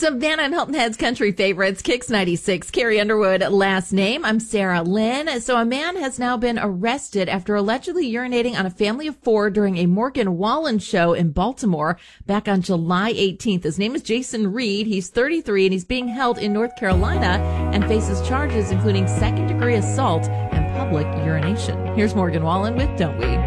Savannah and Hilton Head's country favorites, Kicks 96, Carrie Underwood, last name. I'm Sarah Lynn. So a man has now been arrested after allegedly urinating on a family of four during a Morgan Wallen show in Baltimore back on July 18th. His name is Jason Reed. He's 33 and he's being held in North Carolina and faces charges including second-degree assault and public urination. Here's Morgan Wallen with Don't We?